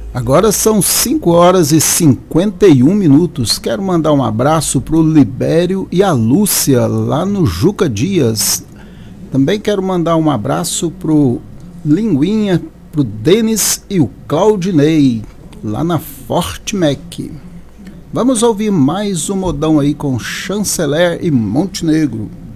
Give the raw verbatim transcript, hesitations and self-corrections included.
Agora são cinco horas e cinquenta e um minutos. Quero mandar um abraço para o Libério e a Lúcia, lá no Juca Dias. Também quero mandar um abraço para o Linguinha, para o Denis e o Claudinei, lá na Forte Mac. Vamos ouvir mais um modão aí com Chanceler e Montenegro.